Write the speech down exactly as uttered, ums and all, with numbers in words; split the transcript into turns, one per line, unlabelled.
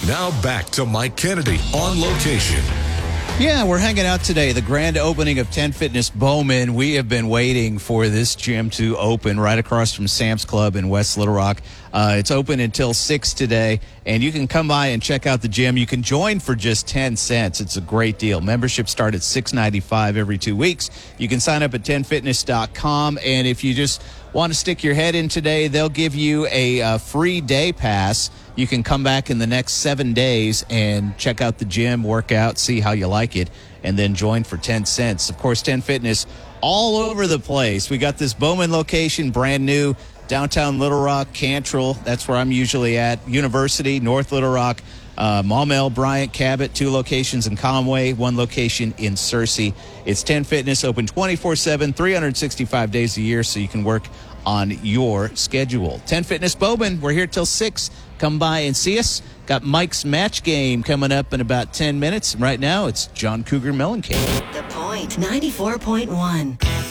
Now back to Mike Kennedy on location.
Yeah, we're hanging out today. The grand opening of ten Fitness Bowman. We have been waiting for this gym to open right across from Sam's Club in West Little Rock. Uh, it's open until six today, and you can come by and check out the gym. You can join for just ten cents. It's a great deal. Memberships start at six ninety-five every two weeks. You can sign up at ten fitness dot com, and if you just want to stick your head in today, they'll give you a uh, free day pass. You can come back in the next seven days and check out the gym, work out, see how you like it, and then join for ten cents. Of course, ten Fitness all over the place. We got this Bowman location, brand new, downtown Little Rock, Cantrell. That's where I'm usually at. University, North Little Rock, uh, Maumelle, Bryant, Cabot, two locations in Conway, one location in Searcy. It's ten Fitness, open twenty-four seven, three hundred sixty-five days a year, so you can work on your schedule. ten Fitness Bowman, we're here till six. Come by and see us. Got Mike's match game coming up in about ten minutes. Right now, it's John Cougar Mellencamp.
The Point ninety-four point one.